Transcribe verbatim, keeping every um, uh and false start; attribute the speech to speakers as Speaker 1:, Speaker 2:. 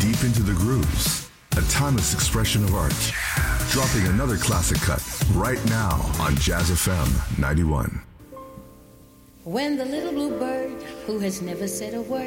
Speaker 1: deep into the grooves. A timeless expression of art. Dropping another classic cut right now on Jazz F M ninety-one.
Speaker 2: When the little blue bird who has never said a word